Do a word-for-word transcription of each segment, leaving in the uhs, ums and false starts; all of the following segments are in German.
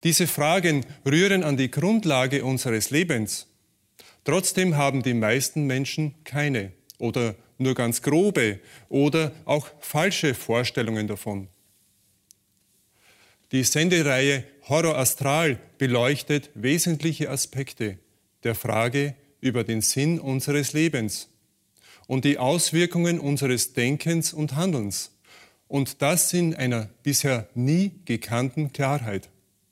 Diese Fragen rühren an die Grundlage unseres Lebens. Trotzdem haben die meisten Menschen keine oder nur ganz grobe oder auch falsche Vorstellungen davon. Die Sendereihe Horror Astral beleuchtet wesentliche Aspekte der Frage über den Sinn unseres Lebens und die Auswirkungen unseres Denkens und Handelns. Und das in einer bisher nie gekannten Klarheit.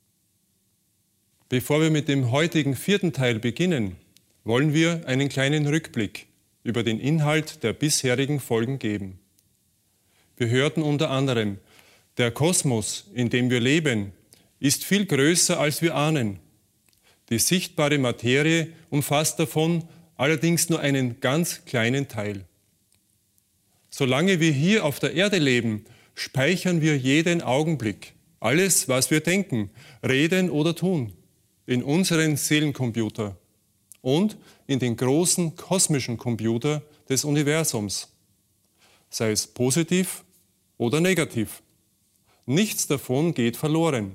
Bevor wir mit dem heutigen vierten Teil beginnen, wollen wir einen kleinen Rückblick über den Inhalt der bisherigen Folgen geben. Wir hörten unter anderem, der Kosmos, in dem wir leben, ist viel größer, als wir ahnen. Die sichtbare Materie umfasst davon allerdings nur einen ganz kleinen Teil. Solange wir hier auf der Erde leben, speichern wir jeden Augenblick, alles, was wir denken, reden oder tun, in unseren Seelencomputer und in den großen kosmischen Computer des Universums, sei es positiv oder negativ. Nichts davon geht verloren.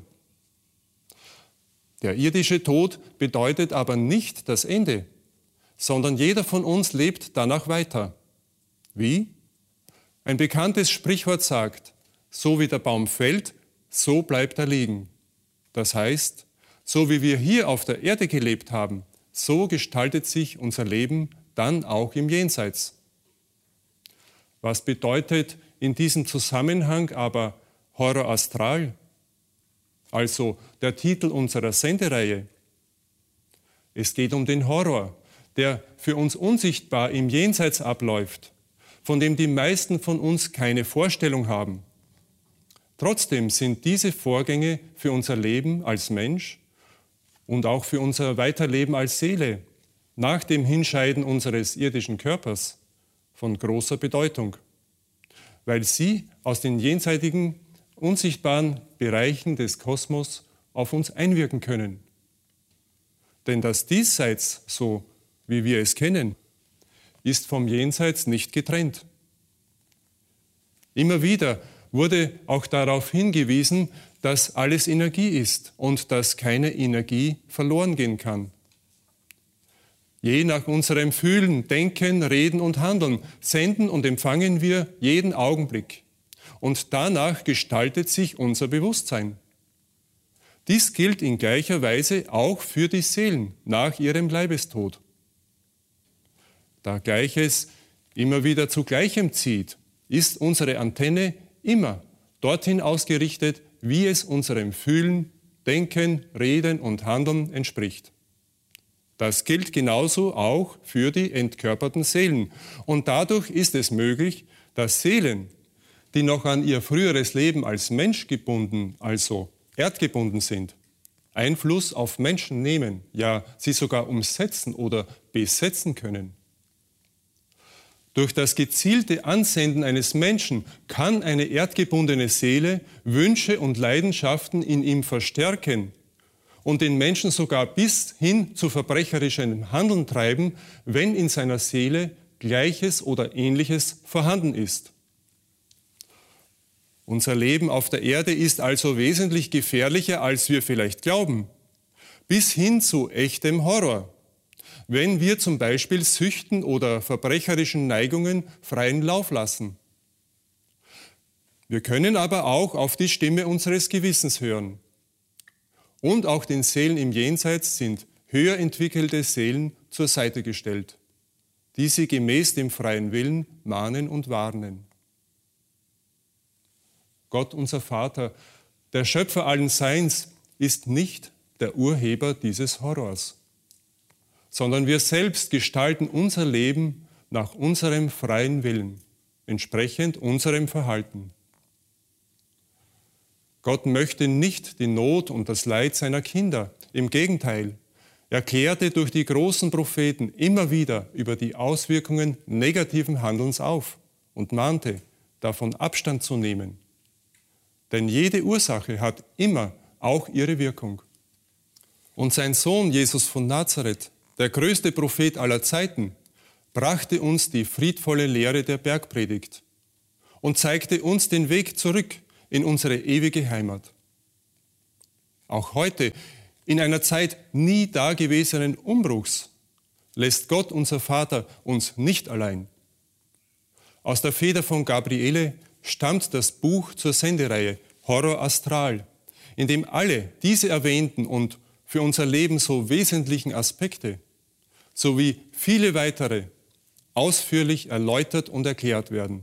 Der irdische Tod bedeutet aber nicht das Ende, sondern jeder von uns lebt danach weiter. Wie? Ein bekanntes Sprichwort sagt, so wie der Baum fällt, so bleibt er liegen. Das heißt, so wie wir hier auf der Erde gelebt haben, so gestaltet sich unser Leben dann auch im Jenseits. Was bedeutet in diesem Zusammenhang aber Horror Astral? Also der Titel unserer Sendereihe. Es geht um den Horror, der für uns unsichtbar im Jenseits abläuft, von dem die meisten von uns keine Vorstellung haben. Trotzdem sind diese Vorgänge für unser Leben als Mensch und auch für unser Weiterleben als Seele nach dem Hinscheiden unseres irdischen Körpers von großer Bedeutung, weil sie aus den jenseitigen, unsichtbaren Bereichen des Kosmos auf uns einwirken können. Denn das Diesseits, so wie wir es kennen, ist vom Jenseits nicht getrennt. Immer wieder wurde auch darauf hingewiesen, dass alles Energie ist und dass keine Energie verloren gehen kann. Je nach unserem Fühlen, Denken, Reden und Handeln senden und empfangen wir jeden Augenblick. Und danach gestaltet sich unser Bewusstsein. Dies gilt in gleicher Weise auch für die Seelen nach ihrem Leibestod. Da Gleiches immer wieder zu Gleichem zieht, ist unsere Antenne immer dorthin ausgerichtet, wie es unserem Fühlen, Denken, Reden und Handeln entspricht. Das gilt genauso auch für die entkörperten Seelen. Und dadurch ist es möglich, dass Seelen, die noch an ihr früheres Leben als Mensch gebunden, also erdgebunden sind, Einfluss auf Menschen nehmen, ja sie sogar umsetzen oder besetzen können. Durch das gezielte Ansenden eines Menschen kann eine erdgebundene Seele Wünsche und Leidenschaften in ihm verstärken und den Menschen sogar bis hin zu verbrecherischem Handeln treiben, wenn in seiner Seele Gleiches oder Ähnliches vorhanden ist. Unser Leben auf der Erde ist also wesentlich gefährlicher, als wir vielleicht glauben, bis hin zu echtem Horror, wenn wir zum Beispiel Süchten oder verbrecherischen Neigungen freien Lauf lassen. Wir können aber auch auf die Stimme unseres Gewissens hören. Und auch den Seelen im Jenseits sind höher entwickelte Seelen zur Seite gestellt, die sie gemäß dem freien Willen mahnen und warnen. Gott, unser Vater, der Schöpfer allen Seins, ist nicht der Urheber dieses Horrors, sondern wir selbst gestalten unser Leben nach unserem freien Willen, entsprechend unserem Verhalten. Gott möchte nicht die Not und das Leid seiner Kinder. Im Gegenteil, er klärte durch die großen Propheten immer wieder über die Auswirkungen negativen Handelns auf und mahnte, davon Abstand zu nehmen. Denn jede Ursache hat immer auch ihre Wirkung. Und sein Sohn Jesus von Nazareth, der größte Prophet aller Zeiten, brachte uns die friedvolle Lehre der Bergpredigt und zeigte uns den Weg zurück in unsere ewige Heimat. Auch heute, in einer Zeit nie dagewesenen Umbruchs, lässt Gott, unser Vater, uns nicht allein. Aus der Feder von Gabriele stammt das Buch zur Sendereihe Horror Astral, in dem alle diese erwähnten und für unser Leben so wesentlichen Aspekte sowie viele weitere ausführlich erläutert und erklärt werden.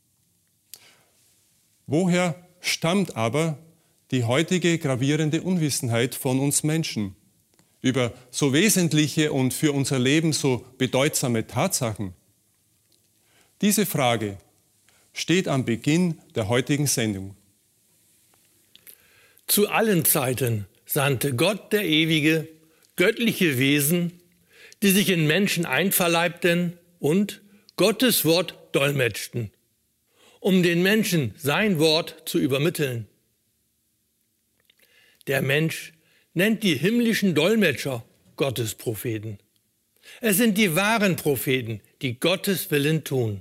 Woher stammt aber die heutige gravierende Unwissenheit von uns Menschen über so wesentliche und für unser Leben so bedeutsame Tatsachen? Diese Frage steht am Beginn der heutigen Sendung. Zu allen Zeiten sandte Gott, der Ewige, göttliche Wesen, die sich in Menschen einverleibten und Gottes Wort dolmetschten, um den Menschen sein Wort zu übermitteln. Der Mensch nennt die himmlischen Dolmetscher Gottes Propheten. Es sind die wahren Propheten, die Gottes Willen tun.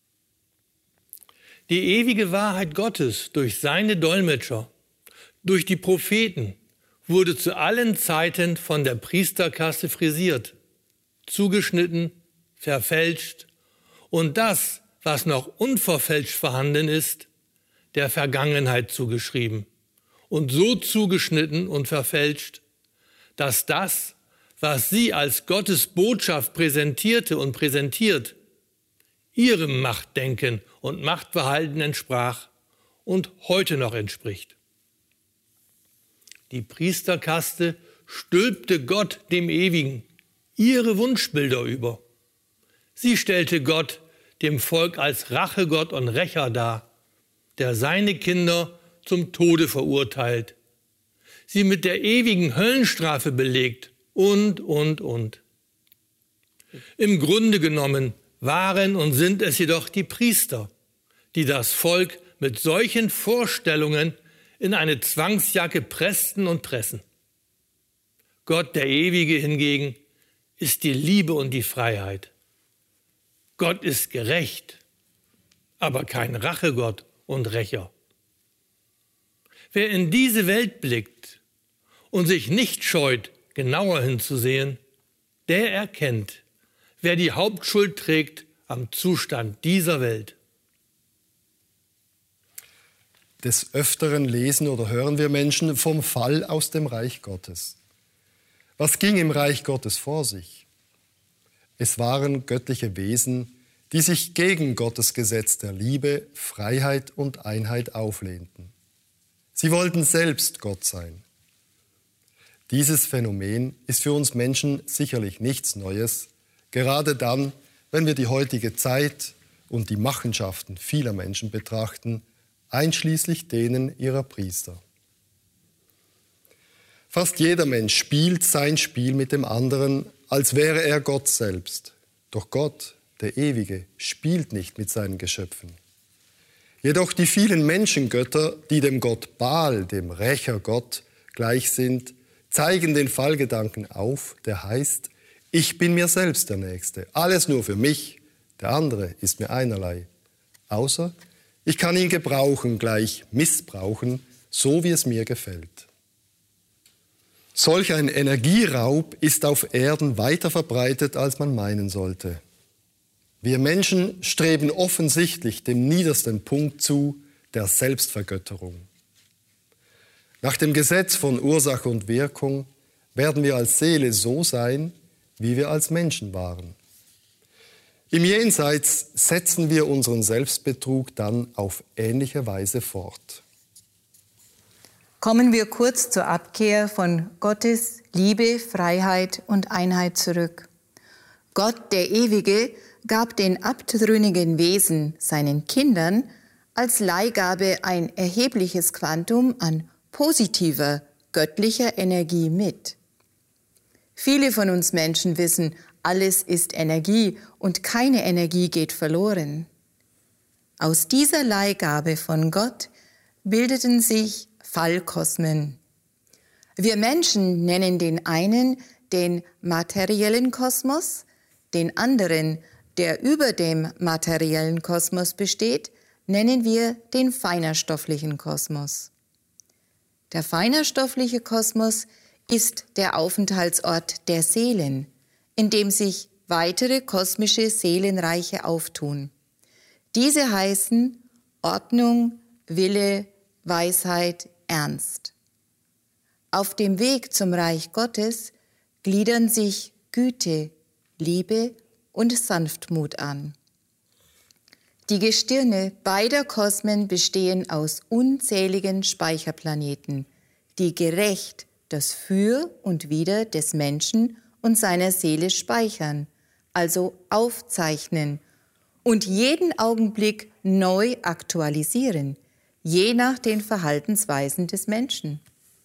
Die ewige Wahrheit Gottes durch seine Dolmetscher, durch die Propheten, wurde zu allen Zeiten von der Priesterkaste frisiert, zugeschnitten, verfälscht und das, was noch unverfälscht vorhanden ist, der Vergangenheit zugeschrieben und so zugeschnitten und verfälscht, dass das, was sie als Gottes Botschaft präsentierte und präsentiert, ihrem Machtdenken und Machtverhalten entsprach und heute noch entspricht. Die Priesterkaste stülpte Gott, dem Ewigen, ihre Wunschbilder über. Sie stellte Gott dem Volk als Rachegott und Rächer dar, der seine Kinder zum Tode verurteilt, sie mit der ewigen Höllenstrafe belegt und, und, und. Im Grunde genommen waren und sind es jedoch die Priester, die das Volk mit solchen Vorstellungen in eine Zwangsjacke pressten und pressen. Gott, der Ewige hingegen, ist die Liebe und die Freiheit. Gott ist gerecht, aber kein Rachegott und Rächer. Wer in diese Welt blickt und sich nicht scheut, genauer hinzusehen, der erkennt, wer die Hauptschuld trägt am Zustand dieser Welt. Des Öfteren lesen oder hören wir Menschen vom Fall aus dem Reich Gottes. Was ging im Reich Gottes vor sich? Es waren göttliche Wesen, die sich gegen Gottes Gesetz der Liebe, Freiheit und Einheit auflehnten. Sie wollten selbst Gott sein. Dieses Phänomen ist für uns Menschen sicherlich nichts Neues, gerade dann, wenn wir die heutige Zeit und die Machenschaften vieler Menschen betrachten, einschließlich denen ihrer Priester. Fast jeder Mensch spielt sein Spiel mit dem anderen, als wäre er Gott selbst. Doch Gott, der Ewige, spielt nicht mit seinen Geschöpfen. Jedoch die vielen Menschengötter, die dem Gott Baal, dem Rächergott, gleich sind, zeigen den Fallgedanken auf, der heißt, ich bin mir selbst der Nächste, alles nur für mich, der andere ist mir einerlei. Außer ich kann ihn gebrauchen, gleich missbrauchen, so wie es mir gefällt. Solch ein Energieraub ist auf Erden weiter verbreitet, als man meinen sollte. Wir Menschen streben offensichtlich dem niedersten Punkt zu, der Selbstvergötterung. Nach dem Gesetz von Ursache und Wirkung werden wir als Seele so sein, wie wir als Menschen waren. Im Jenseits setzen wir unseren Selbstbetrug dann auf ähnliche Weise fort. Kommen wir kurz zur Abkehr von Gottes Liebe, Freiheit und Einheit zurück. Gott, der Ewige, gab den abtrünnigen Wesen, seinen Kindern, als Leihgabe ein erhebliches Quantum an positiver, göttlicher Energie mit. Viele von uns Menschen wissen, alles ist Energie und keine Energie geht verloren. Aus dieser Leihgabe von Gott bildeten sich Fallkosmen. Wir Menschen nennen den einen den materiellen Kosmos, den anderen, der über dem materiellen Kosmos besteht, nennen wir den feinerstofflichen Kosmos. Der feinerstoffliche Kosmos ist der Aufenthaltsort der Seelen, in dem sich weitere kosmische Seelenreiche auftun. Diese heißen Ordnung, Wille, Weisheit, Ernst. Auf dem Weg zum Reich Gottes gliedern sich Güte, Liebe und Sanftmut an. Die Gestirne beider Kosmen bestehen aus unzähligen Speicherplaneten, die gerecht das Für und Wider des Menschen und seiner Seele speichern, also aufzeichnen und jeden Augenblick neu aktualisieren, je nach den Verhaltensweisen des Menschen.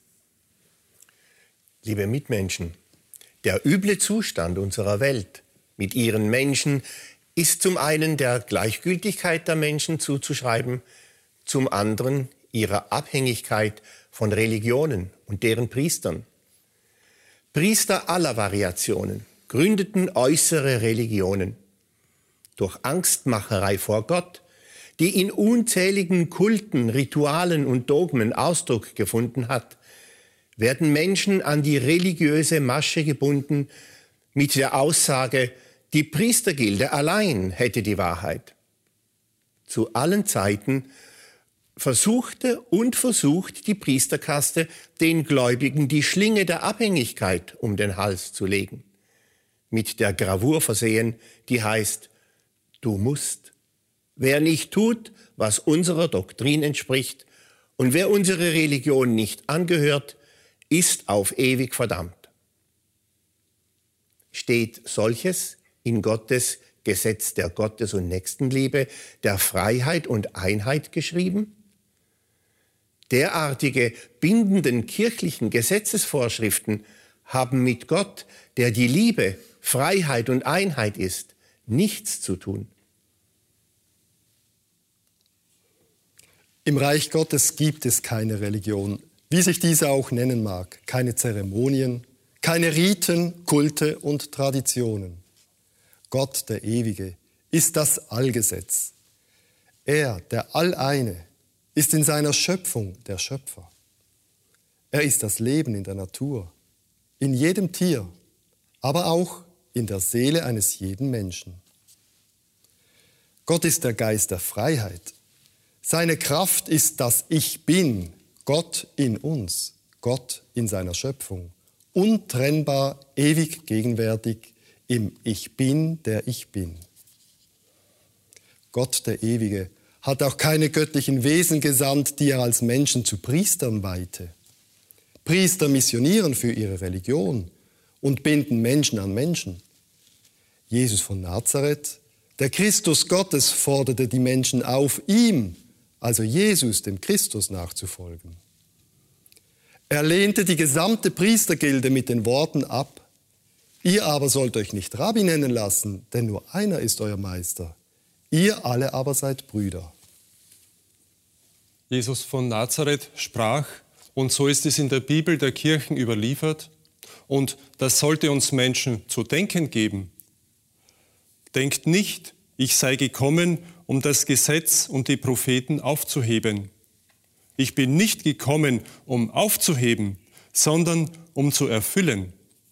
Liebe Mitmenschen, der üble Zustand unserer Welt mit ihren Menschen ist zum einen der Gleichgültigkeit der Menschen zuzuschreiben, zum anderen ihrer Abhängigkeit von Religionen und deren Priestern. Priester aller Variationen gründeten äußere Religionen. Durch Angstmacherei vor Gott, die in unzähligen Kulten, Ritualen und Dogmen Ausdruck gefunden hat, werden Menschen an die religiöse Masche gebunden mit der Aussage, die Priestergilde allein hätte die Wahrheit. Zu allen Zeiten versuchte und versucht die Priesterkaste, den Gläubigen die Schlinge der Abhängigkeit um den Hals zu legen. Mit der Gravur versehen, die heißt, du musst. Wer nicht tut, was unserer Doktrin entspricht, und wer unsere Religion nicht angehört, ist auf ewig verdammt. Steht solches in Gottes Gesetz der Gottes- und Nächstenliebe, der Freiheit und Einheit geschrieben? Derartige bindenden kirchlichen Gesetzesvorschriften haben mit Gott, der die Liebe, Freiheit und Einheit ist, nichts zu tun. Im Reich Gottes gibt es keine Religion, wie sich diese auch nennen mag, keine Zeremonien, keine Riten, Kulte und Traditionen. Gott, der Ewige, ist das Allgesetz. Er, der Alleine, ist in seiner Schöpfung der Schöpfer. Er ist das Leben in der Natur, in jedem Tier, aber auch in der Seele eines jeden Menschen. Gott ist der Geist der Freiheit. Seine Kraft ist das Ich Bin, Gott in uns, Gott in seiner Schöpfung, untrennbar, ewig gegenwärtig im Ich Bin, der ich bin. Gott, der Ewige, hat auch keine göttlichen Wesen gesandt, die er als Menschen zu Priestern weihte. Priester missionieren für ihre Religion und binden Menschen an Menschen. Jesus von Nazareth, der Christus Gottes, forderte die Menschen auf, ihm, also Jesus, dem Christus, nachzufolgen. Er lehnte die gesamte Priestergilde mit den Worten ab: Ihr aber sollt euch nicht Rabbi nennen lassen, denn nur einer ist euer Meister. Ihr alle aber seid Brüder. Jesus von Nazareth sprach, und so ist es in der Bibel der Kirchen überliefert, und das sollte uns Menschen zu denken geben. Denkt nicht, ich sei gekommen, um das Gesetz und die Propheten aufzuheben. Ich bin nicht gekommen, um aufzuheben, sondern um zu erfüllen.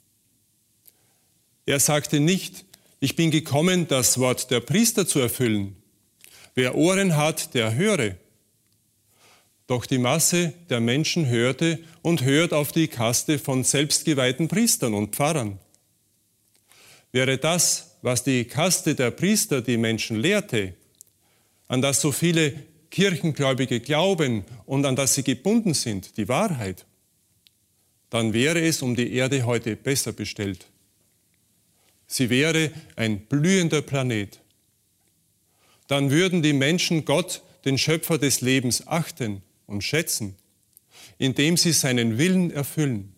Er sagte nicht, ich bin gekommen, das Wort der Priester zu erfüllen. Wer Ohren hat, der höre. Doch die Masse der Menschen hörte und hört auf die Kaste von selbstgeweihten Priestern und Pfarrern. Wäre das, was die Kaste der Priester die Menschen lehrte, an das so viele Kirchengläubige glauben und an das sie gebunden sind, die Wahrheit, dann wäre es um die Erde heute besser bestellt. Sie wäre ein blühender Planet. Dann würden die Menschen Gott, den Schöpfer des Lebens, achten und schätzen, indem sie seinen Willen erfüllen.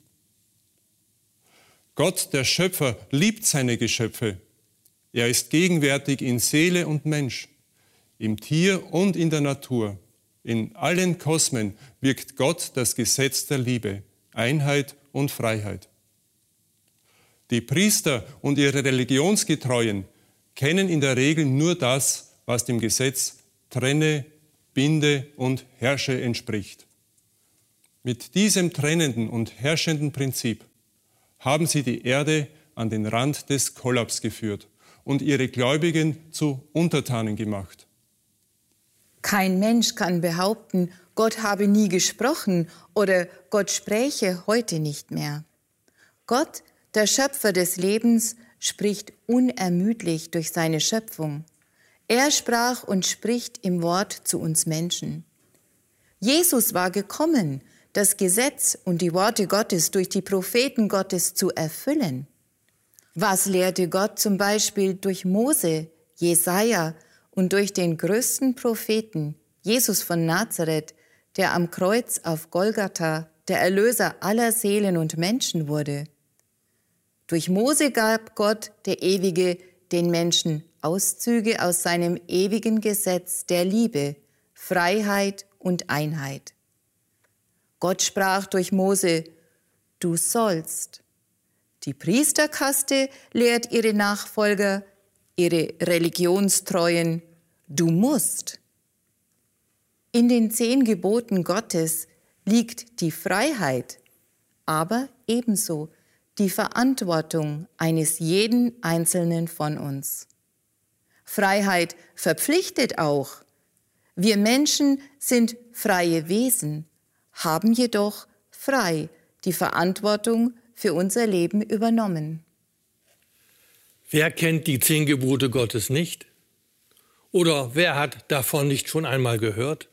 Gott, der Schöpfer, liebt seine Geschöpfe. Er ist gegenwärtig in Seele und Mensch, im Tier und in der Natur. In allen Kosmen wirkt Gott das Gesetz der Liebe, Einheit und Freiheit. Die Priester und ihre Religionsgetreuen kennen in der Regel nur das, was dem Gesetz trenne, binde und herrsche entspricht. Mit diesem trennenden und herrschenden Prinzip haben sie die Erde an den Rand des Kollaps geführt und ihre Gläubigen zu Untertanen gemacht. Kein Mensch kann behaupten, Gott habe nie gesprochen oder Gott spräche heute nicht mehr. Gott, der Schöpfer des Lebens, spricht unermüdlich durch seine Schöpfung. Er sprach und spricht im Wort zu uns Menschen. Jesus war gekommen, das Gesetz und die Worte Gottes durch die Propheten Gottes zu erfüllen. Was lehrte Gott zum Beispiel durch Mose, Jesaja und durch den größten Propheten, Jesus von Nazareth, der am Kreuz auf Golgatha der Erlöser aller Seelen und Menschen wurde? Durch Mose gab Gott, der Ewige, den Menschen Auszüge aus seinem ewigen Gesetz der Liebe, Freiheit und Einheit. Gott sprach durch Mose, du sollst. Die Priesterkaste lehrt ihre Nachfolger, ihre Religionstreuen, du musst. In den zehn Geboten Gottes liegt die Freiheit, aber ebenso die Verantwortung eines jeden Einzelnen von uns. Freiheit verpflichtet auch. Wir Menschen sind freie Wesen, haben jedoch frei die Verantwortung für unser Leben übernommen. Wer kennt die zehn Gebote Gottes nicht? Oder wer hat davon nicht schon einmal gehört?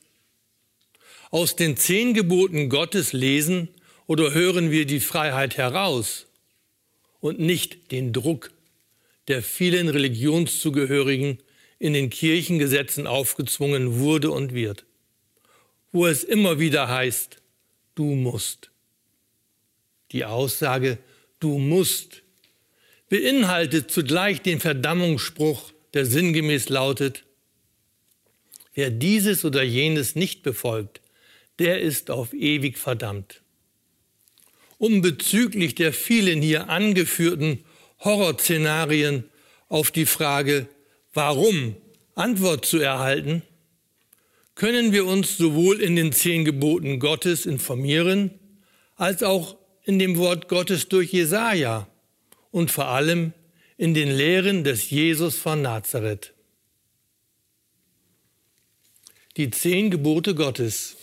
Aus den zehn Geboten Gottes lesen oder hören wir die Freiheit heraus und nicht den Druck, der vielen Religionszugehörigen in den Kirchengesetzen aufgezwungen wurde und wird, wo es immer wieder heißt, du musst. Die Aussage, du musst, beinhaltet zugleich den Verdammungsspruch, der sinngemäß lautet, wer dieses oder jenes nicht befolgt, der ist auf ewig verdammt. Um bezüglich der vielen hier angeführten Horrorszenarien auf die Frage, warum, Antwort zu erhalten, können wir uns sowohl in den zehn Geboten Gottes informieren, als auch in dem Wort Gottes durch Jesaja und vor allem in den Lehren des Jesus von Nazareth. Die zehn Gebote Gottes.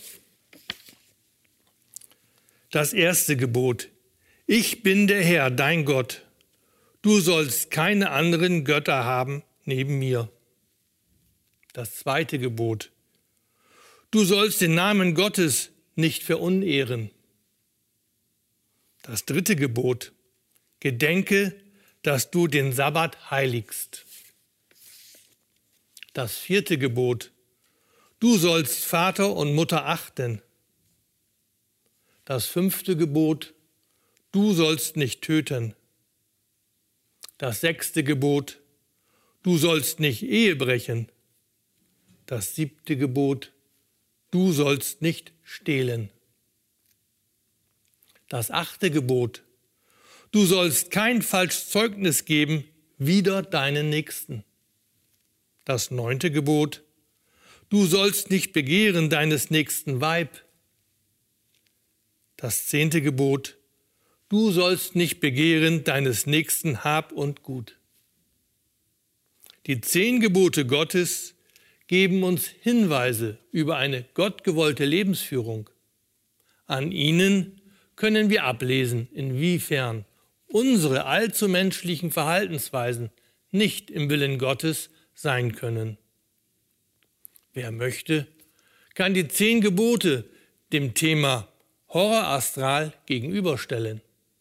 Das erste Gebot: Ich bin der Herr, dein Gott. Du sollst keine anderen Götter haben neben mir. Das zweite Gebot: Du sollst den Namen Gottes nicht verunehren. Das dritte Gebot: Gedenke, dass du den Sabbat heiligst. Das vierte Gebot: Du sollst Vater und Mutter achten. Das fünfte Gebot: Du sollst nicht töten. Das sechste Gebot: Du sollst nicht Ehe brechen. Das siebte Gebot: Du sollst nicht stehlen. Das achte Gebot: Du sollst kein falsches Zeugnis geben wider deinen Nächsten. Das neunte Gebot: Du sollst nicht begehren deines nächsten Weib. Das zehnte Gebot: Du sollst nicht begehren deines nächsten Hab und Gut. Die zehn Gebote Gottes geben uns Hinweise über eine gottgewollte Lebensführung. An ihnen können wir ablesen, inwiefern unsere allzu menschlichen Verhaltensweisen nicht im Willen Gottes sein können. Wer möchte, kann die zehn Gebote dem Thema Horror-Astral gegenüberstellen.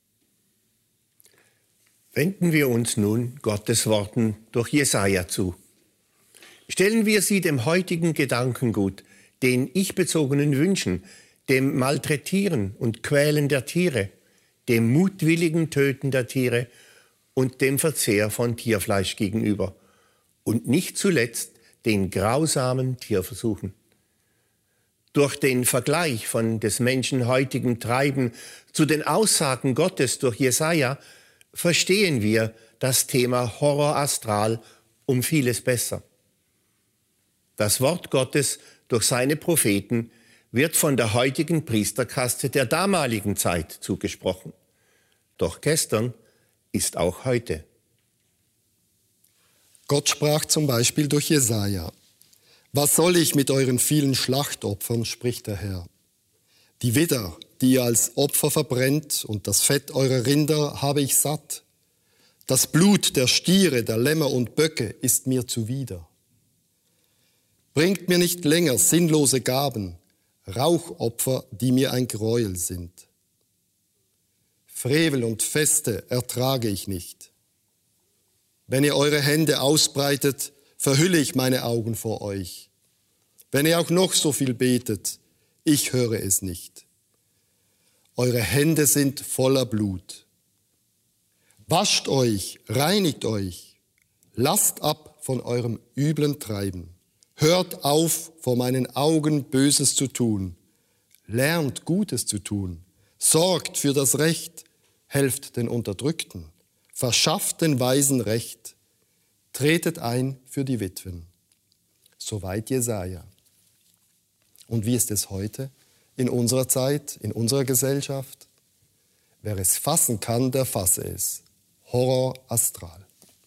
Wenden wir uns nun Gottes Worten durch Jesaja zu. Stellen wir sie dem heutigen Gedankengut, den ich-bezogenen Wünschen, dem Malträtieren und Quälen der Tiere, dem mutwilligen Töten der Tiere und dem Verzehr von Tierfleisch gegenüber und nicht zuletzt den grausamen Tierversuchen. Durch den Vergleich von des Menschen heutigem Treiben zu den Aussagen Gottes durch Jesaja verstehen wir das Thema Horror astral um vieles besser. Das Wort Gottes durch seine Propheten wird von der heutigen Priesterkaste der damaligen Zeit zugesprochen. Doch gestern ist auch heute. Gott sprach zum Beispiel durch Jesaja: Was soll ich mit euren vielen Schlachtopfern, spricht der Herr. Die Widder, die ihr als Opfer verbrennt, und das Fett eurer Rinder habe ich satt. Das Blut der Stiere, der Lämmer und Böcke ist mir zuwider. Bringt mir nicht länger sinnlose Gaben, Rauchopfer, die mir ein Gräuel sind. Frevel und Feste ertrage ich nicht. Wenn ihr eure Hände ausbreitet, verhülle ich meine Augen vor euch. Wenn ihr auch noch so viel betet, ich höre es nicht. Eure Hände sind voller Blut. Wascht euch, reinigt euch, lasst ab von eurem üblen Treiben. Hört auf, vor meinen Augen Böses zu tun. Lernt Gutes zu tun. Sorgt für das Recht, helft den Unterdrückten. Verschafft den Weisen Recht. Tretet ein für die Witwen. Soweit Jesaja. Und wie ist es heute, in unserer Zeit, in unserer Gesellschaft? Wer es fassen kann, der fasse es. Horror astral.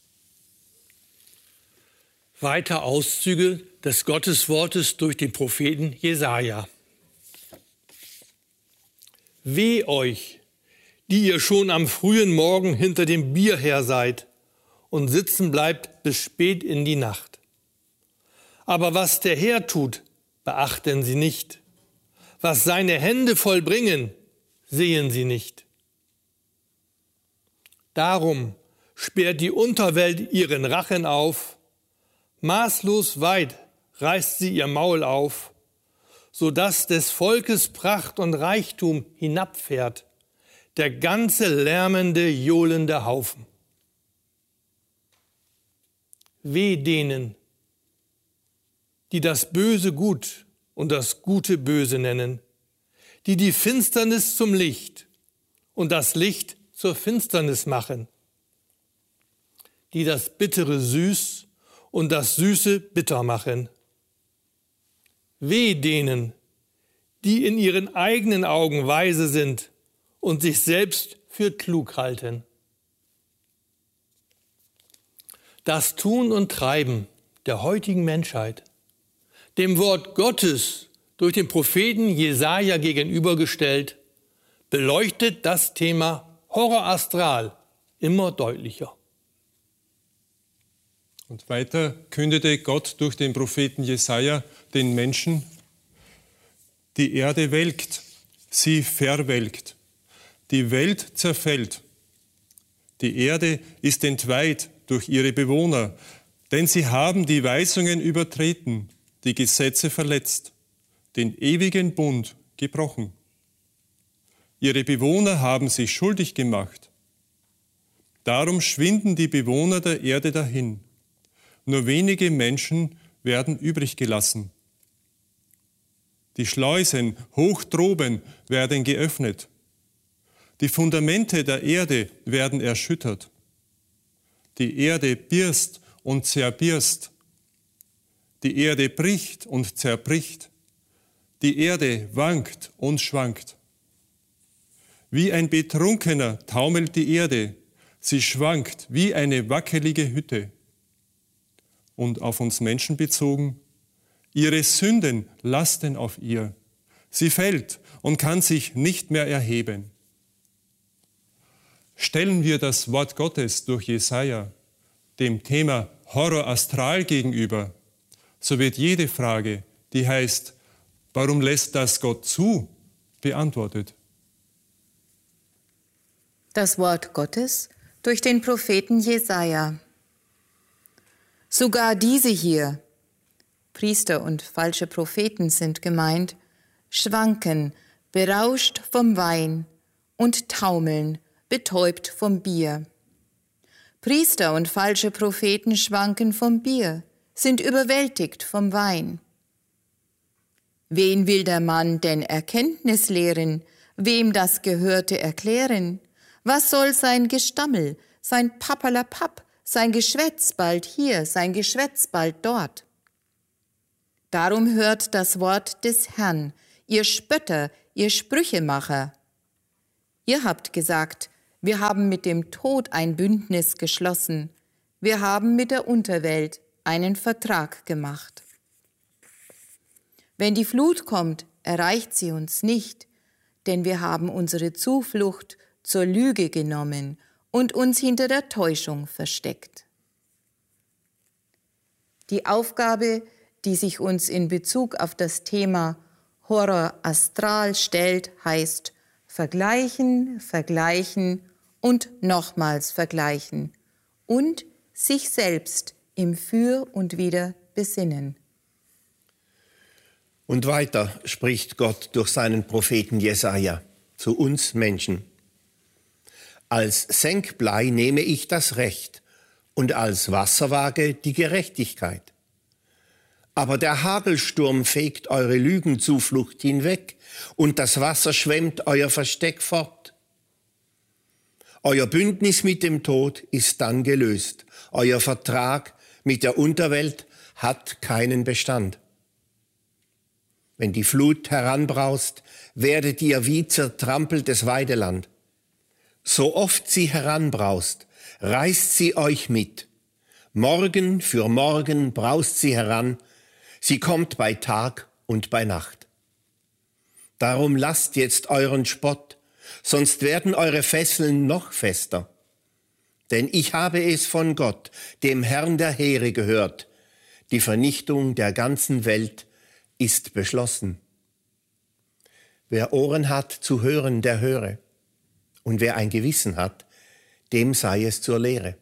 Weiter Auszüge des Gotteswortes durch den Propheten Jesaja. Weh euch, die ihr schon am frühen Morgen hinter dem Bier her seid und sitzen bleibt bis spät in die Nacht. Aber was der Herr tut, beachten sie nicht. Was seine Hände vollbringen, sehen sie nicht. Darum sperrt die Unterwelt ihren Rachen auf, maßlos weit reißt sie ihr Maul auf, so dass des Volkes Pracht und Reichtum hinabfährt, der ganze lärmende, johlende Haufen. Weh denen, die das Böse gut und das Gute böse nennen, die die Finsternis zum Licht und das Licht zur Finsternis machen, die das Bittere süß und das Süße bitter machen. Weh denen, die in ihren eigenen Augen weise sind und sich selbst für klug halten. Das Tun und Treiben der heutigen Menschheit, dem Wort Gottes durch den Propheten Jesaja gegenübergestellt, beleuchtet das Thema Horror astral immer deutlicher. Und weiter kündete Gott durch den Propheten Jesaja den Menschen: Die Erde welkt, sie verwelkt, die Welt zerfällt. Die Erde ist entweiht durch ihre Bewohner, denn sie haben die Weisungen übertreten, die Gesetze verletzt, den ewigen Bund gebrochen. Ihre Bewohner haben sich schuldig gemacht. Darum schwinden die Bewohner der Erde dahin. Nur wenige Menschen werden übrig gelassen. Die Schleusen hoch droben werden geöffnet. Die Fundamente der Erde werden erschüttert. Die Erde birst und zerbirst. Die Erde bricht und zerbricht. Die Erde wankt und schwankt. Wie ein Betrunkener taumelt die Erde. Sie schwankt wie eine wackelige Hütte. Und auf uns Menschen bezogen, ihre Sünden lasten auf ihr. Sie fällt und kann sich nicht mehr erheben. Stellen wir das Wort Gottes durch Jesaja dem Thema Horror astral gegenüber, so wird jede Frage, die heißt, warum lässt das Gott zu, beantwortet. Das Wort Gottes durch den Propheten Jesaja. Sogar diese hier, Priester und falsche Propheten sind gemeint, schwanken, berauscht vom Wein und taumeln, betäubt vom Bier. Priester und falsche Propheten schwanken vom Bier, sind überwältigt vom Wein. Wen will der Mann denn Erkenntnis lehren, wem das Gehörte erklären? Was soll sein Gestammel, sein Pappalapapp, sein Geschwätz bald hier, sein Geschwätz bald dort? Darum hört das Wort des Herrn, ihr Spötter, ihr Sprüchemacher. Ihr habt gesagt, wir haben mit dem Tod ein Bündnis geschlossen. Wir haben mit der Unterwelt einen Vertrag gemacht. Wenn die Flut kommt, erreicht sie uns nicht, denn wir haben unsere Zuflucht zur Lüge genommen und uns hinter der Täuschung versteckt. Die Aufgabe, die sich uns in Bezug auf das Thema Horror astral stellt, heißt vergleichen, vergleichen und nochmals vergleichen und sich selbst im Für und Wider besinnen. Und weiter spricht Gott durch seinen Propheten Jesaja zu uns Menschen. Als Senkblei nehme ich das Recht und als Wasserwaage die Gerechtigkeit. Aber der Hagelsturm fegt eure Lügenzuflucht hinweg und das Wasser schwemmt euer Versteck fort. Euer Bündnis mit dem Tod ist dann gelöst. Euer Vertrag mit der Unterwelt hat keinen Bestand. Wenn die Flut heranbraust, werdet ihr wie zertrampeltes Weideland. So oft sie heranbraust, reißt sie euch mit. Morgen für morgen braust sie heran, sie kommt bei Tag und bei Nacht. Darum lasst jetzt euren Spott, sonst werden eure Fesseln noch fester. Denn ich habe es von Gott, dem Herrn der Heere, gehört. Die Vernichtung der ganzen Welt ist beschlossen. Wer Ohren hat zu hören, der höre. Und wer ein Gewissen hat, dem sei es zur Lehre.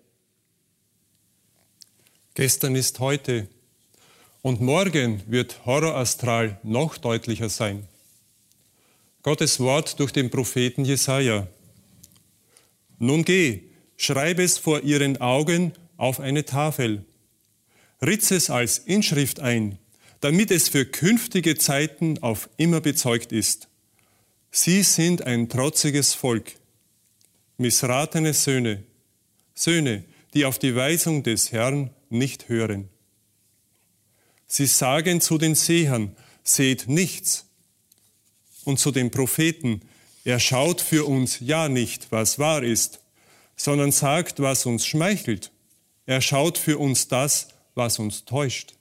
Gestern ist heute und morgen wird Horror astral noch deutlicher sein. Gottes Wort durch den Propheten Jesaja. Nun geh, schreib es vor ihren Augen auf eine Tafel. Ritz es als Inschrift ein, damit es für künftige Zeiten auf immer bezeugt ist. Sie sind ein trotziges Volk, missratene Söhne, Söhne, die auf die Weisung des Herrn nicht hören. Sie sagen zu den Sehern, seht nichts, und zu den Propheten, er schaut für uns ja nicht, was wahr ist, sondern sagt, was uns schmeichelt. Er schaut für uns das, was uns täuscht.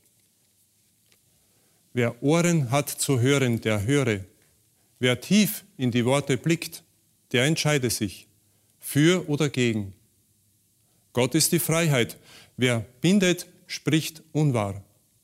Wer Ohren hat zu hören, der höre. Wer tief in die Worte blickt, der entscheide sich, für oder gegen. Gott ist die Freiheit. Wer bindet, spricht unwahr.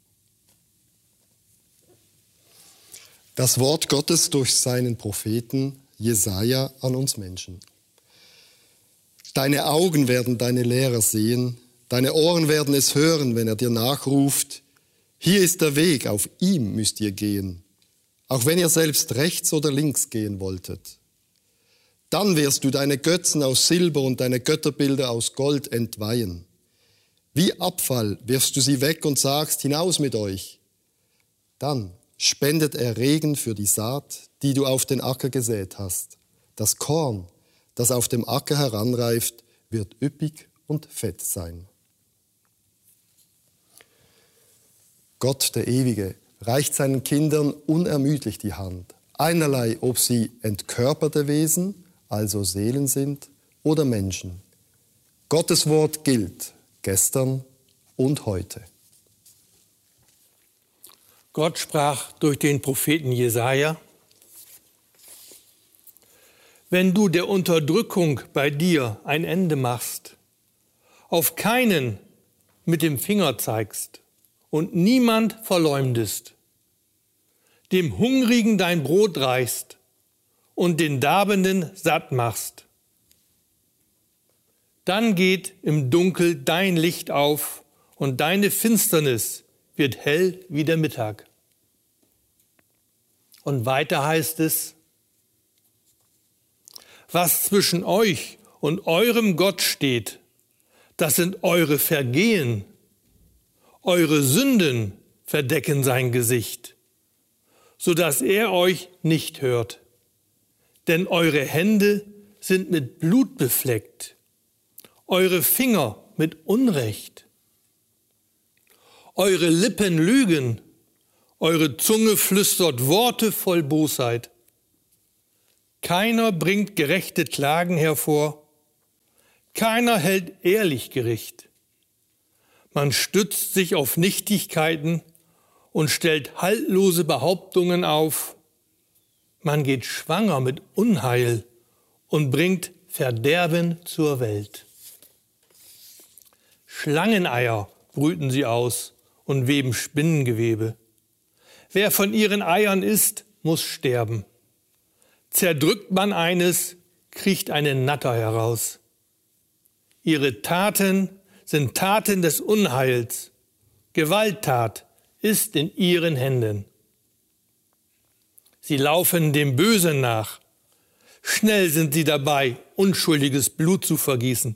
Das Wort Gottes durch seinen Propheten Jesaja an uns Menschen. Deine Augen werden deine Lehrer sehen, deine Ohren werden es hören, wenn er dir nachruft. Hier ist der Weg, auf ihm müsst ihr gehen, auch wenn ihr selbst rechts oder links gehen wolltet. Dann wirst du deine Götzen aus Silber und deine Götterbilder aus Gold entweihen. Wie Abfall wirfst du sie weg und sagst, hinaus mit euch. Dann spendet er Regen für die Saat, die du auf den Acker gesät hast. Das Korn, das auf dem Acker heranreift, wird üppig und fett sein. Gott, der Ewige, reicht seinen Kindern unermüdlich die Hand. Einerlei, ob sie entkörperte Wesen, also Seelen sind, oder Menschen. Gottes Wort gilt gestern und heute. Gott sprach durch den Propheten Jesaja: Wenn du der Unterdrückung bei dir ein Ende machst, auf keinen mit dem Finger zeigst und niemand verleumdest, dem Hungrigen dein Brot reichst und den Darbenden satt machst, dann geht im Dunkel dein Licht auf und deine Finsternis wird hell wie der Mittag. Und weiter heißt es: Was zwischen euch und eurem Gott steht, das sind eure Vergehen. Eure Sünden verdecken sein Gesicht, sodass er euch nicht hört. Denn eure Hände sind mit Blut befleckt, eure Finger mit Unrecht. Eure Lippen lügen, Eure Zunge flüstert Worte voll Bosheit. Keiner bringt gerechte Klagen hervor. Keiner hält ehrlich Gericht. Man stützt sich auf Nichtigkeiten und stellt haltlose Behauptungen auf. Man geht schwanger mit Unheil und bringt Verderben zur Welt. Schlangeneier brüten sie aus und weben Spinnengewebe. Wer von ihren Eiern isst, muss sterben. Zerdrückt man eines, kriecht eine Natter heraus. Ihre Taten sind Taten des Unheils. Gewalttat ist in ihren Händen. Sie laufen dem Bösen nach. Schnell sind sie dabei, unschuldiges Blut zu vergießen.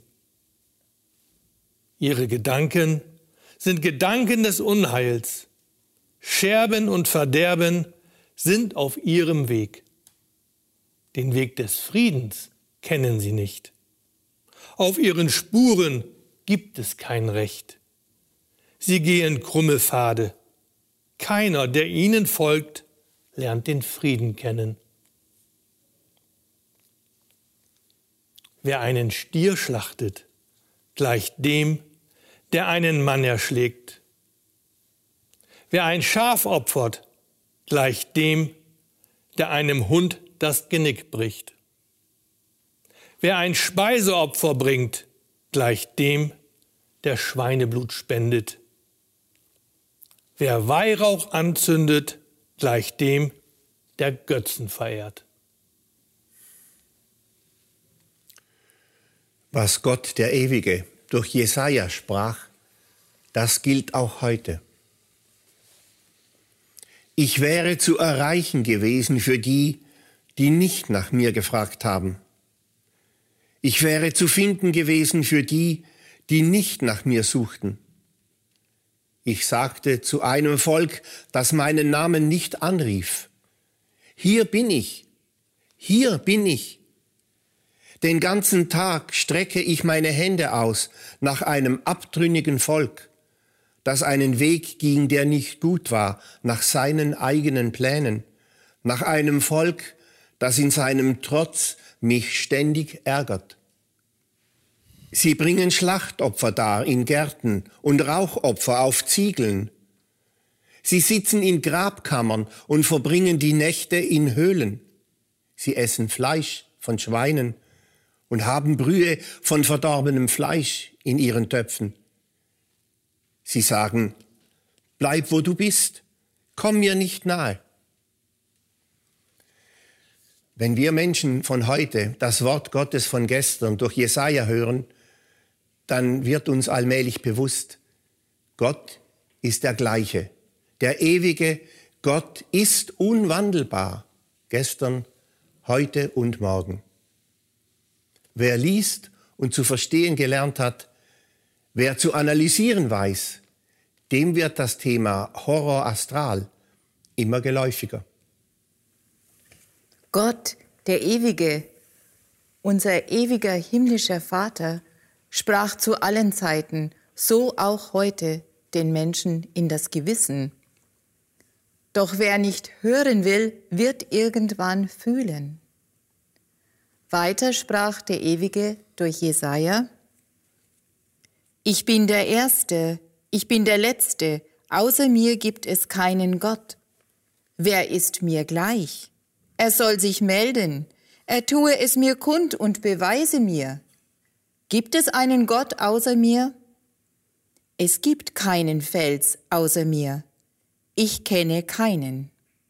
Ihre Gedanken sind Gedanken des Unheils. Scherben und Verderben sind auf ihrem Weg. Den Weg des Friedens kennen sie nicht. Auf ihren Spuren gibt es kein Recht. Sie gehen krumme Pfade. Keiner, der ihnen folgt, lernt den Frieden kennen. Wer einen Stier schlachtet, gleicht dem, der einen Mann erschlägt. Wer ein Schaf opfert, gleicht dem, der einem Hund das Genick bricht. Wer ein Speiseopfer bringt, gleicht dem, der Schweineblut spendet. Wer Weihrauch anzündet, gleicht dem, der Götzen verehrt. Was Gott, der Ewige, durch Jesaja sprach, das gilt auch heute. Ich wäre zu erreichen gewesen für die, die nicht nach mir gefragt haben. Ich wäre zu finden gewesen für die, die nicht nach mir suchten. Ich sagte zu einem Volk, das meinen Namen nicht anrief: Hier bin ich, hier bin ich. Den ganzen Tag strecke ich meine Hände aus nach einem abtrünnigen Volk, das einen Weg ging, der nicht gut war, nach seinen eigenen Plänen, nach einem Volk, das in seinem Trotz mich ständig ärgert. Sie bringen Schlachtopfer dar in Gärten und Rauchopfer auf Ziegeln. Sie sitzen in Grabkammern und verbringen die Nächte in Höhlen. Sie essen Fleisch von Schweinen und haben Brühe von verdorbenem Fleisch in ihren Töpfen. Sie sagen: Bleib, wo du bist, komm mir nicht nahe. Wenn wir Menschen von heute das Wort Gottes von gestern durch Jesaja hören, dann wird uns allmählich bewusst, Gott ist der Gleiche. Der ewige Gott ist unwandelbar, gestern, heute und morgen. Wer liest und zu verstehen gelernt hat, wer zu analysieren weiß, dem wird das Thema Horror astral immer geläufiger. Gott, der Ewige, unser ewiger himmlischer Vater, sprach zu allen Zeiten, so auch heute, den Menschen in das Gewissen. Doch wer nicht hören will, wird irgendwann fühlen. Weiter sprach der Ewige durch Jesaja: Ich bin der Erste, ich bin der Letzte, außer mir gibt es keinen Gott. Wer ist mir gleich? Er soll sich melden, er tue es mir kund und beweise mir. Gibt es einen Gott außer mir? Es gibt keinen Fels außer mir. Ich kenne keinen.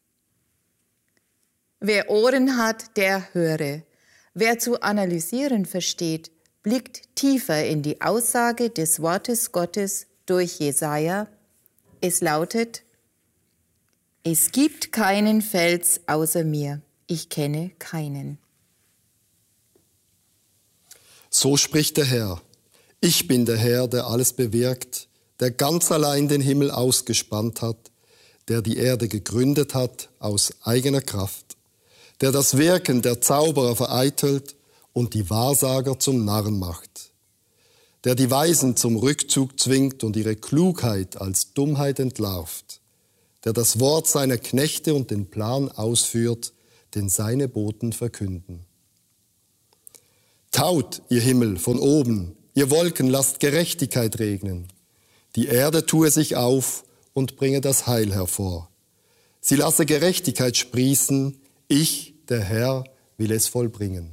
Wer Ohren hat, der höre. Wer zu analysieren versteht, blickt tiefer in die Aussage des Wortes Gottes durch Jesaja. Es lautet: Es gibt keinen Fels außer mir. Ich kenne keinen. So spricht der Herr: Ich bin der Herr, der alles bewirkt, der ganz allein den Himmel ausgespannt hat, der die Erde gegründet hat aus eigener Kraft, der das Wirken der Zauberer vereitelt und die Wahrsager zum Narren macht, der die Weisen zum Rückzug zwingt und ihre Klugheit als Dummheit entlarvt, der das Wort seiner Knechte und den Plan ausführt, den seine Boten verkünden. Taut, ihr Himmel, von oben, ihr Wolken, lasst Gerechtigkeit regnen. Die Erde tue sich auf und bringe das Heil hervor. Sie lasse Gerechtigkeit sprießen, ich, der Herr, will es vollbringen.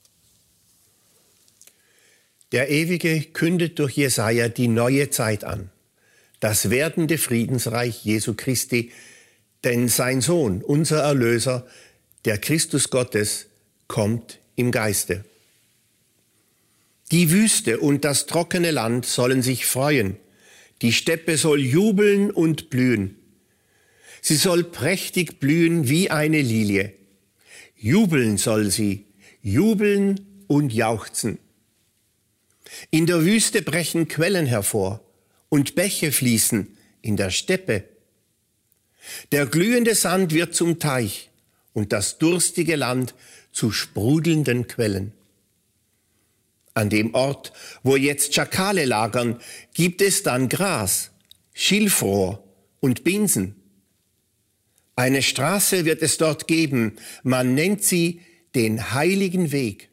Der Ewige kündet durch Jesaja die neue Zeit an, das werdende Friedensreich Jesu Christi, denn sein Sohn, unser Erlöser, der Christus Gottes, kommt im Geiste. Die Wüste und das trockene Land sollen sich freuen, die Steppe soll jubeln und blühen. Sie soll prächtig blühen wie eine Lilie. Jubeln soll sie, jubeln und jauchzen. In der Wüste brechen Quellen hervor und Bäche fließen in der Steppe. Der glühende Sand wird zum Teich und das durstige Land zu sprudelnden Quellen. An dem Ort, wo jetzt Schakale lagern, gibt es dann Gras, Schilfrohr und Binsen. Eine Straße wird es dort geben, man nennt sie den heiligen Weg.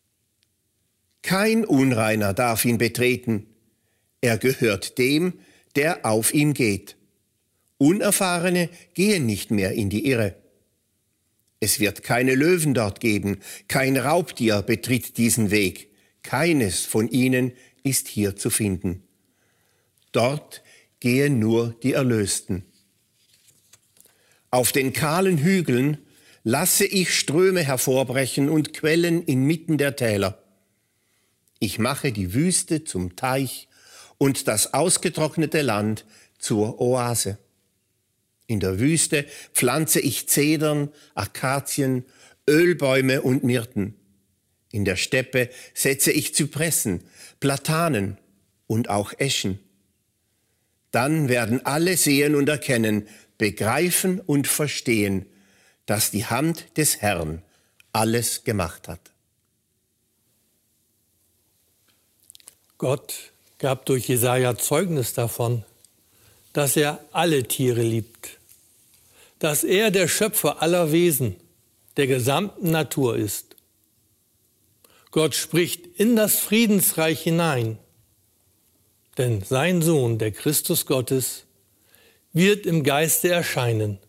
Kein Unreiner darf ihn betreten, er gehört dem, der auf ihm geht. Unerfahrene gehen nicht mehr in die Irre. Es wird keine Löwen dort geben, kein Raubtier betritt diesen Weg, keines von ihnen ist hier zu finden. Dort gehen nur die Erlösten. Auf den kahlen Hügeln lasse ich Ströme hervorbrechen und Quellen inmitten der Täler. Ich mache die Wüste zum Teich und das ausgetrocknete Land zur Oase. In der Wüste pflanze ich Zedern, Akazien, Ölbäume und Myrten. In der Steppe setze ich Zypressen, Platanen und auch Eschen. Dann werden alle sehen und erkennen, begreifen und verstehen, dass die Hand des Herrn alles gemacht hat. Gott gab durch Jesaja Zeugnis davon, dass er alle Tiere liebt, dass er der Schöpfer aller Wesen, der gesamten Natur ist. Gott spricht in das Friedensreich hinein, denn sein Sohn, der Christus Gottes, wird im Geiste erscheinen.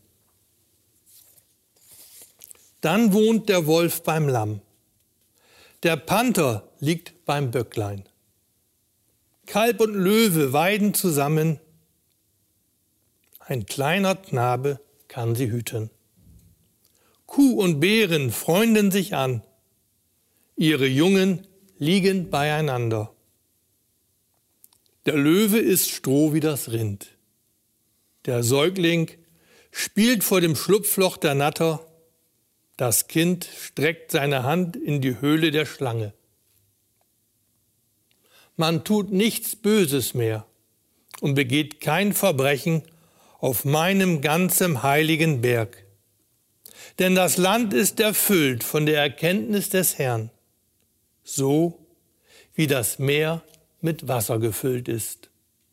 Dann wohnt der Wolf beim Lamm, der Panther liegt beim Böcklein. Kalb und Löwe weiden zusammen, ein kleiner Knabe kann sie hüten. Kuh und Bären freunden sich an, ihre Jungen liegen beieinander. Der Löwe isst Stroh wie das Rind. Der Säugling spielt vor dem Schlupfloch der Natter, das Kind streckt seine Hand in die Höhle der Schlange. Man tut nichts Böses mehr und begeht kein Verbrechen auf meinem ganzen heiligen Berg. Denn das Land ist erfüllt von der Erkenntnis des Herrn, so wie das Meer mit Wasser gefüllt ist.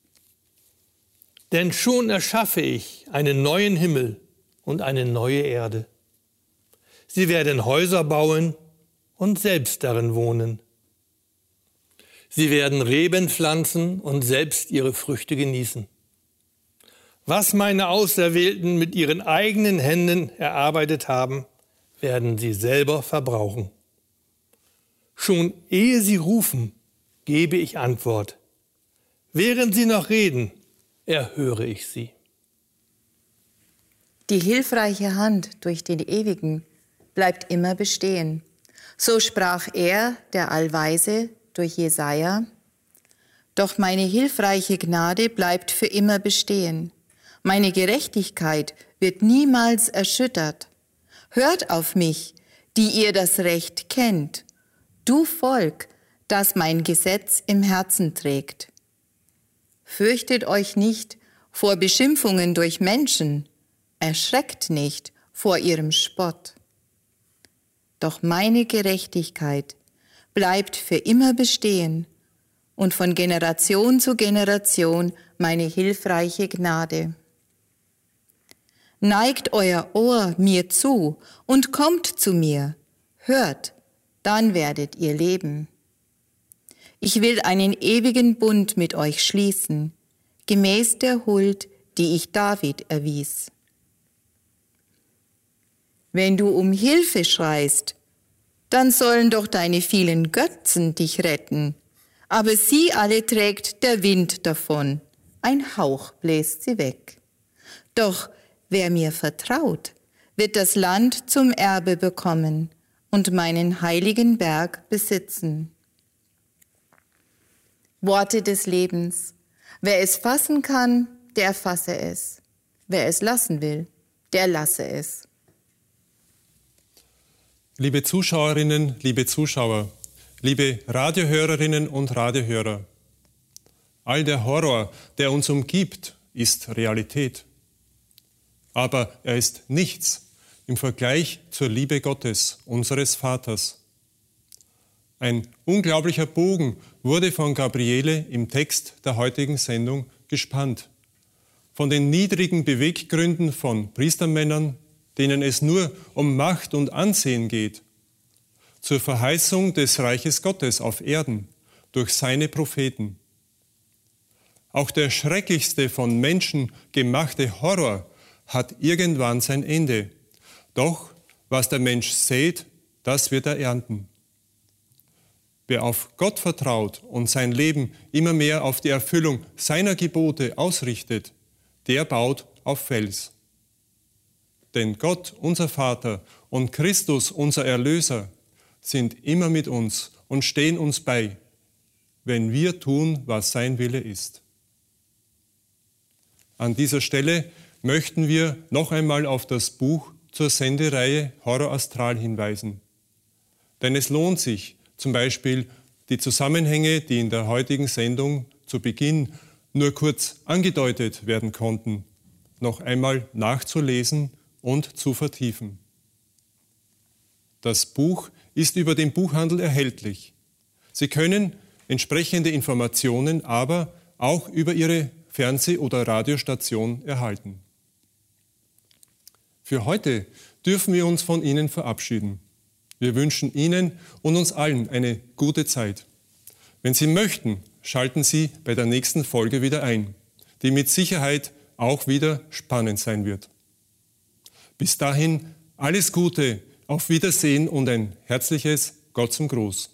Denn schon erschaffe ich einen neuen Himmel und eine neue Erde. Sie werden Häuser bauen und selbst darin wohnen. Sie werden Reben pflanzen und selbst ihre Früchte genießen. Was meine Auserwählten mit ihren eigenen Händen erarbeitet haben, werden sie selber verbrauchen. Schon ehe sie rufen, gebe ich Antwort. Während sie noch reden, erhöre ich sie. Die hilfreiche Hand durch den Ewigen bleibt immer bestehen. So sprach er, der Allweise, durch Jesaja: Doch meine hilfreiche Gnade bleibt für immer bestehen. Meine Gerechtigkeit wird niemals erschüttert. Hört auf mich, die ihr das Recht kennt, du Volk, das mein Gesetz im Herzen trägt. Fürchtet euch nicht vor Beschimpfungen durch Menschen, erschreckt nicht vor ihrem Spott. Doch meine Gerechtigkeit bleibt für immer bestehen und von Generation zu Generation meine hilfreiche Gnade. Neigt euer Ohr mir zu und kommt zu mir. Hört, dann werdet ihr leben. Ich will einen ewigen Bund mit euch schließen, gemäß der Huld, die ich David erwies. Wenn du um Hilfe schreist, dann sollen doch deine vielen Götzen dich retten. Aber sie alle trägt der Wind davon, ein Hauch bläst sie weg. Doch wer mir vertraut, wird das Land zum Erbe bekommen und meinen heiligen Berg besitzen. Worte des Lebens. Wer es fassen kann, der fasse es. Wer es lassen will, der lasse es. Liebe Zuschauerinnen, liebe Zuschauer, liebe Radiohörerinnen und Radiohörer, all der Horror, der uns umgibt, ist Realität. Aber er ist nichts im Vergleich zur Liebe Gottes, unseres Vaters. Ein unglaublicher Bogen wurde von Gabriele im Text der heutigen Sendung gespannt. Von den niedrigen Beweggründen von Priestermännern, denen es nur um Macht und Ansehen geht, zur Verheißung des Reiches Gottes auf Erden durch seine Propheten. Auch der schrecklichste von Menschen gemachte Horror hat irgendwann sein Ende. Doch was der Mensch sät, das wird er ernten. Wer auf Gott vertraut und sein Leben immer mehr auf die Erfüllung seiner Gebote ausrichtet, der baut auf Fels. Denn Gott, unser Vater, und Christus, unser Erlöser, sind immer mit uns und stehen uns bei, wenn wir tun, was sein Wille ist. An dieser Stelle möchten wir noch einmal auf das Buch zur Sendereihe Horror Astral hinweisen. Denn es lohnt sich, zum Beispiel die Zusammenhänge, die in der heutigen Sendung zu Beginn nur kurz angedeutet werden konnten, noch einmal nachzulesen und zu vertiefen. Das Buch ist über den Buchhandel erhältlich. Sie können entsprechende Informationen aber auch über Ihre Fernseh- oder Radiostation erhalten. Für heute dürfen wir uns von Ihnen verabschieden. Wir wünschen Ihnen und uns allen eine gute Zeit. Wenn Sie möchten, schalten Sie bei der nächsten Folge wieder ein, die mit Sicherheit auch wieder spannend sein wird. Bis dahin alles Gute, auf Wiedersehen und ein herzliches Gott zum Gruß.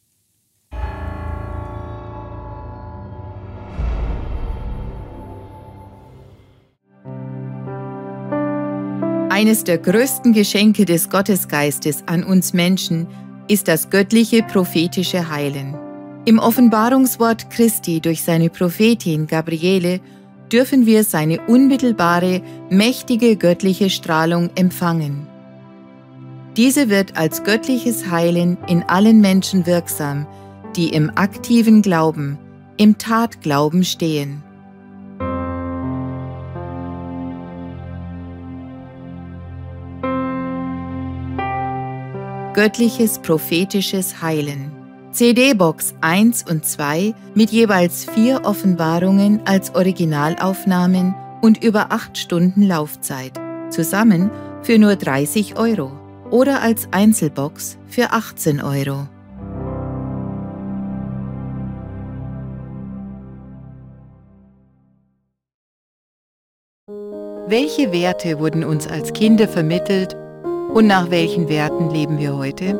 Eines der größten Geschenke des Gottesgeistes an uns Menschen ist das göttliche prophetische Heilen. Im Offenbarungswort Christi durch seine Prophetin Gabriele dürfen wir seine unmittelbare, mächtige göttliche Strahlung empfangen. Diese wird als göttliches Heilen in allen Menschen wirksam, die im aktiven Glauben, im Tatglauben stehen. Göttliches prophetisches Heilen. C D-Box eins und zwei mit jeweils vier Offenbarungen als Originalaufnahmen und über acht Stunden Laufzeit. Zusammen für nur dreißig Euro oder als Einzelbox für achtzehn Euro. Welche Werte wurden uns als Kinder vermittelt und nach welchen Werten leben wir heute?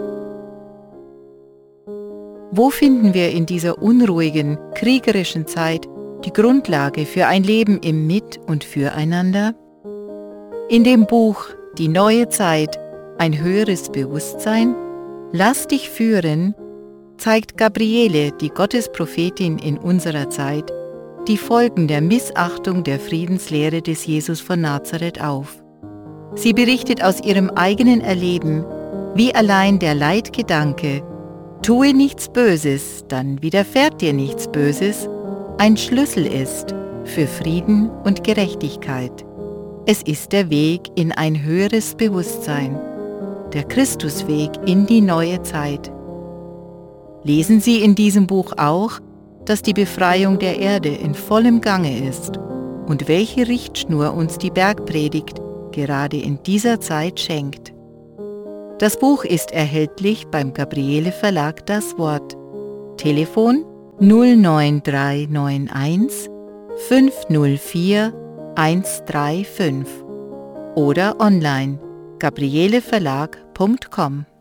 Wo finden wir in dieser unruhigen, kriegerischen Zeit die Grundlage für ein Leben im Mit- und Füreinander? In dem Buch Die neue Zeit, ein höheres Bewusstsein, Lass dich führen, zeigt Gabriele, die Gottesprophetin in unserer Zeit, die Folgen der Missachtung der Friedenslehre des Jesus von Nazareth auf. Sie berichtet aus ihrem eigenen Erleben, wie allein der Leitgedanke, tue nichts Böses, dann widerfährt dir nichts Böses, ein Schlüssel ist für Frieden und Gerechtigkeit. Es ist der Weg in ein höheres Bewusstsein, der Christusweg in die neue Zeit. Lesen Sie in diesem Buch auch, dass die Befreiung der Erde in vollem Gange ist und welche Richtschnur uns die Bergpredigt gerade in dieser Zeit schenkt. Das Buch ist erhältlich beim Gabriele Verlag Das Wort. Telefon null neun drei neun eins fünf null vier eins drei fünf oder online gabriele verlag punkt com.